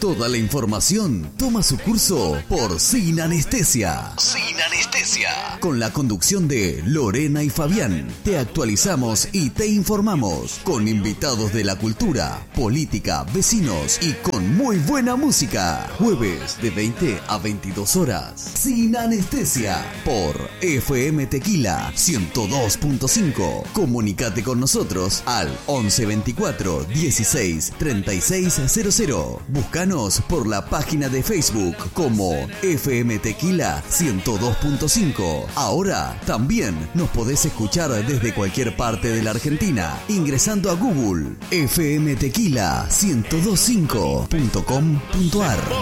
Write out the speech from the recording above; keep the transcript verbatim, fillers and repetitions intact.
Toda la información toma su curso por Sin Anestesia. Sin Anestesia. Con la conducción de Lorena y Fabián. Te actualizamos y te informamos con invitados de la cultura, política, vecinos y con muy buena música. Jueves de veinte a veintidós horas. Sin Anestesia por F M Tequila ciento dos punto cinco. Comunicate con nosotros al once veinticuatro dieciséis treinta y seis cero cero. Búscanos por la página de Facebook como F M Tequila ciento dos punto cinco. Ahora también nos podés escuchar desde cualquier parte de la Argentina ingresando a Google f m tequila ciento dos punto cinco punto com punto a r.